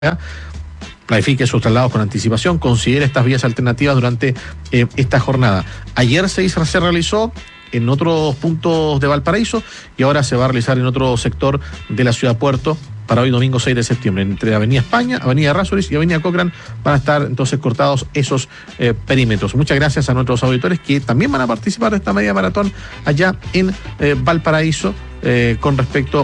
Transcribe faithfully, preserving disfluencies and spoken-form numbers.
planifique sus traslados con anticipación, considere estas vías alternativas durante eh, esta jornada. Ayer se, hizo, se realizó en otros puntos de Valparaíso y ahora se va a realizar en otro sector de la ciudad Puerto para hoy domingo seis de septiembre. Entre Avenida España, Avenida Errázuriz y Avenida Cochrane van a estar entonces cortados esos eh, perímetros. Muchas gracias a nuestros auditores que también van a participar de esta media maratón allá en eh, Valparaíso eh, con respecto